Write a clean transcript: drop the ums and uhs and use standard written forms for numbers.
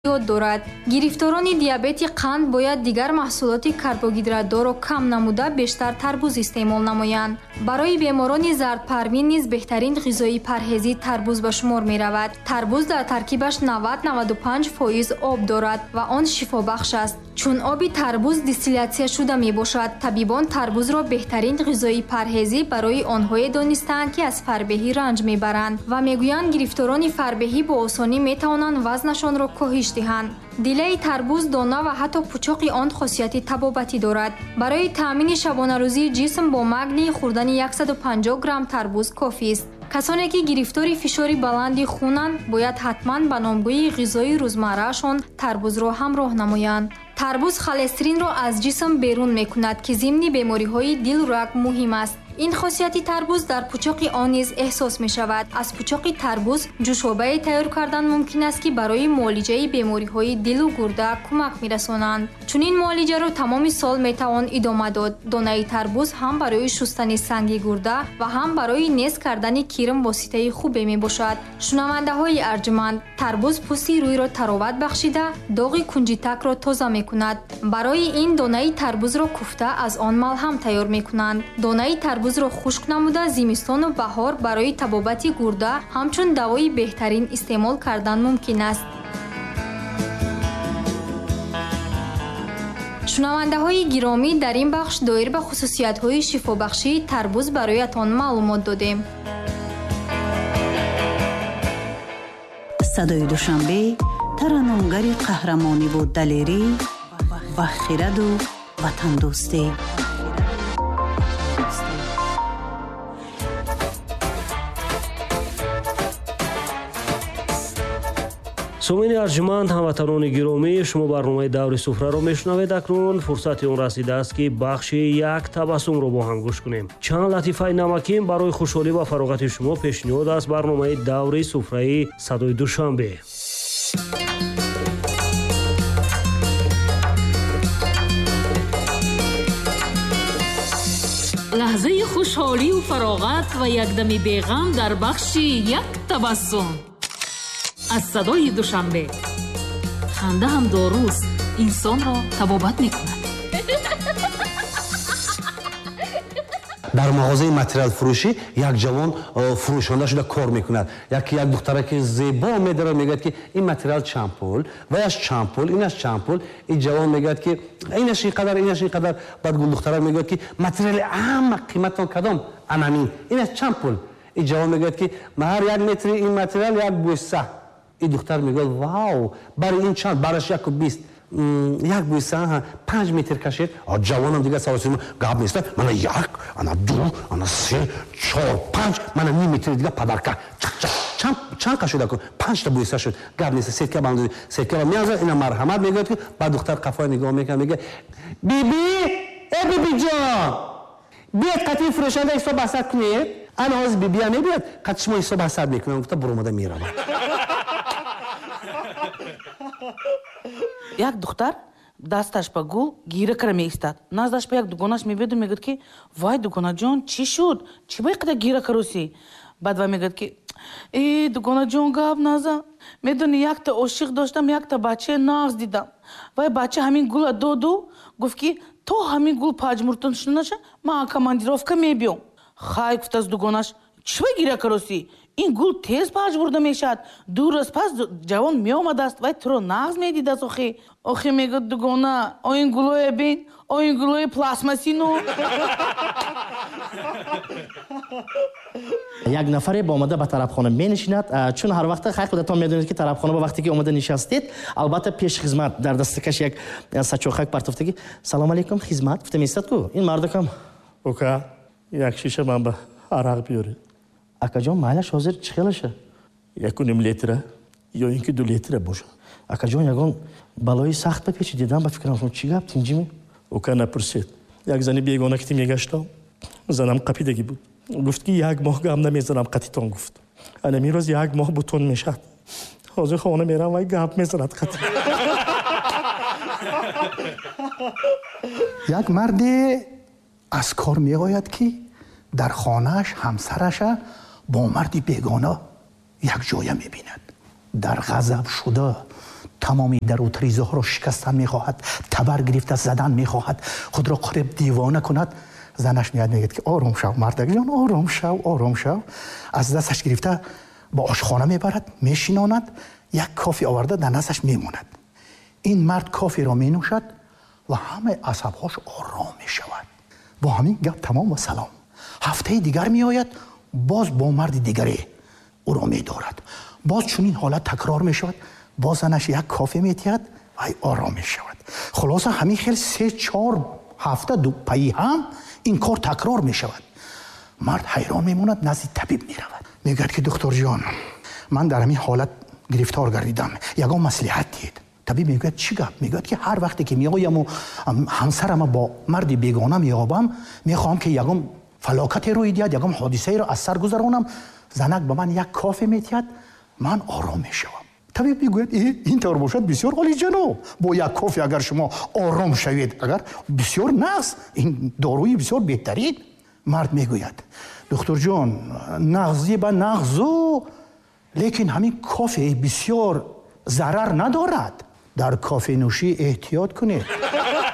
یاد دارد. گرفتاران دیابتی قند باید دیگر محصولات کربوهیدرات‌دار کم نموده بیشتر تربوز استعمال نمایند. برای بیماران زردپروین نیز بهترین غذای پرهیزی تربوز به شمار می رود. تربوز در ترکیبش 90-95% آب دارد و آن شفابخش است. چون آب تربوز دیستیلاسیون شده می باشد، طبیبان تربوز را بهترین غذای پرهیزی برای آنها دانستند که از فربهی رنج می برند و می گویند گرفتاران فربهی با آسانی می توانند وزنشان را کاهش دهند. دیله تربوز دانه و حتی پوچاق آن خاصیت طبابتی دارد. برای تامین شبانه روزی جسم با مگنی خوردن 150 گرم تربوز کافی است. کسانی که گرفتار فشار بلند خونند باید حتما به نامگوی غذای روزمرهشان تربوز را همراه نمایند. تربوز خلسترین را از جسم بیرون میکند که ضمن بیماری‌های دل و رگ مهم است. این خاصیت تربوز در پوچاق آن نیز احساس می شود. از پوچاق تربوز جوشابه تیار کردن ممکن است که برای معالجه بیماری‌های دل و گرده کمک می رسانند. چون این معالجه را تمام سال می توان ادامه داد. دانه تربوز هم برای شستن سنگ گرده و هم برای نیز کردن کرم واسطه خوبی می باشد. شنونده های ارجمند، تربوز پوستی روی را تراوت بخشیده داغ کنجیتک را تازه می کند. برای این دانه تربوز را کوفته از آن ملهم تیار می کنند. دانه تربوز را خشک نموده زمستان و بهار برای طبابت گرده همچون دوای بهترین استعمال کردن ممکن است. شنونده های گرامی، در این بخش دایر به خصوصیت های شفابخشی تربوز برایتان معلومات دادیم. صدای دوشنبه ترانه‌گری قهرمانی و دلیری و خرد و وطن دوستی. سامعین ارجمند، هموطنان گرامی، شما برنامه دور سفره را میشنوید. اکنون فرصت اون رسیده است که بخش یک تبسم را با هم گوش کنیم. چند لطیفه نمکین برای خوشحالی و فراغت شما پیشنهاد است. برنامه دور سفره صدای دوشنبه. لحظه خوشحالی و فراغت و یکدمی بیغم در بخش یک تبسم از صدای دوشنبه. خنده هم داروست، انسان را طبابت میکند. در مغازه متریال فروشی یک جوان فروشنده شده کار میکند. یک دختره که زیبا میداره میگه که این متریال چند پول و اش چند پول، اینش چند پول. این جوان میگه که اینش اینقدر، اینش اینقدر. بعد گل دختره میگه که متریال اهم قیمتون کدام؟ انمی. اینش چند پول؟ این جوان میگه که مهر یک متر این متریال یک بوسه. این دختر میگه واو، برای این چند؟ برایش 1.20. یک بوسه 5 متر کشید. جوانم دیگه سواسیم گاب نیست. من یک، انا دو، انا سه، 4، 5. من نیم متر دیگه پدرکه. چند کشیده کن؟ 5 تا بوسه شد. گاب نیست. سکه باندی، سکه میازه. اینا مرحمت میگه که بعد دختر قفای نگاه میکنه میگه بی بی جان، بیاد قطعی فروشنده حساب حساب کنید. انا از بی نمیاد. قطع شما حساب حساب میکنم. گفت برو اومده میرم. یک دختر دستش به گل گیره کرده میایستاد. نزدش به یک دوگانش میبید و میگه که وای دوگانه جان چی شد؟ چی باید قدر گیره کروسی؟ بعد وای میگه که ای دوگانه جان گاب نزن. میدونی یک تا عاشق داشتم، یک تا بچه ناز دیدم. وای بچه همین گل دو گفت که تو همین گل پاجمورتون شده نشه من کماندیروفکا میبیام. خواهی گفت از دوگانش چی باید گیره کروسی؟ این گل تیز پاج برده میشد. دور از پس جوان می آمده است و تو رو نغز میدید است. آخی میگه دوگانه این گلوی بین، این گلوی پلاسماسی نو. یک نفری با آمده به طرفخانه می نشیند. چون هر وقت خیلی خودتان میدونید که طرفخانه با وقتی که آمده نشستید البته پیش خدمت در دستکش یک سچوخک پرتفتگی سلام علیکم خدمت گفته میستاد کو این مردکم اوکا یک شیشه من به عرق بیارید. اکا جان مایلش حاضر چی خیلشه؟ 1.5 لیتره یا اینکه 2 لیتره باشه. اکا جان یگان بلای سخت بپیچی دیدم با فکرم چی گفت تینجیمی؟ اوکا نپرسید. یک زنی بیگانه که میگشتم زنم قپیدگی بود. گفت که 1 ماه گام نمیزنم قطیتان گفت. انا میروز 1 ماه بوتون میشد. حاضر خانه میرم و گپ میزند قطی. یک مرد از کار میآید که در خانهش همسرش با مردی بیگانه یک جای میبیند. در غضب شده تمامی درونی ریزه‌ها را شکستن می‌خواهد، تبر گرفته زدن می‌خواهد، خود را قریب دیوانه کند. زنش میگه که آروم شو مردک جان، آروم شو آروم شو. از دستش گرفته با آشخانه میبرد، میشیناند، یک کافی آورده در نزدش میموند. این مرد کافی را مینوشد و همه عصبهاش آرام میشود. با همین گپ تمام و سلام. هفته دیگر میآید، باز با مرد دیگری او را میدارد، باز چون این حالت تکرار میشود، باز زنش یک کافی میتید و آرام میشود. خلاصه همین خیلی 3-4 هفته دو پی هم این کار تکرار می شود. مرد حیران میموند، نزد طبیب می رود. میگه که دکتر جان من در همین حالت گرفتار گردیدم، یگان مصلحت دید. طبیب میگه چی گپ؟ میگه که هر وقتی که میایم و همسرم با مرد بیگانه میابم، میخوام که یگان فلاکت روی دیاد، یگان حادثه را از سر گذرانم، زنک به من یک کافی میتید، من آرام میشوم. طبیب میگوید این طور باشد بسیار عالی جناب، با یک کافی اگر شما آرام شوید، اگر بسیار نقص، این دارویی بسیار بهترین. مرد میگوید دکتر جان نقضی به نقضو، لیکن همین کافی بسیار ضرر ندارد، در کافی نوشی احتیاط کنید.